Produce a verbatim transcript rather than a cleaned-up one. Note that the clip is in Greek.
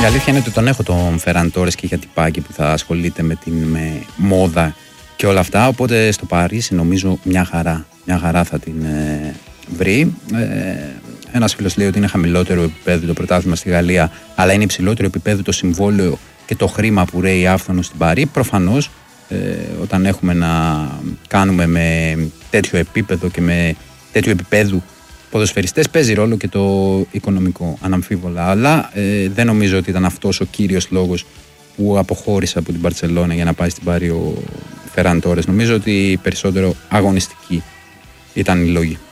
Η αλήθεια είναι ότι τον έχω τον Φεράν Τόρες και για τυπάκι που θα ασχολείται με την με μόδα και όλα αυτά. Οπότε στο Παρίσι νομίζω μια χαρά, μια χαρά θα την ε, βρει. Ε, ένας φίλος λέει ότι είναι χαμηλότερο επίπεδο το πρωτάθλημα στη Γαλλία, αλλά είναι υψηλότερο επίπεδο το συμβόλαιο και το χρήμα που ρέει άφθονο στην Παρί. Προφανώς ε, όταν έχουμε να κάνουμε με τέτοιο επίπεδο και με τέτοιο επίπεδο ποδοσφαιριστές παίζει ρόλο και το οικονομικό αναμφίβολα, αλλά ε, δεν νομίζω ότι ήταν αυτός ο κύριος λόγος που αποχώρησε από την Μπαρτσελόνα για να πάει στην Παρί ο Φεράν Τόρες. Νομίζω ότι περισσότερο αγωνιστική ήταν οι λόγοι.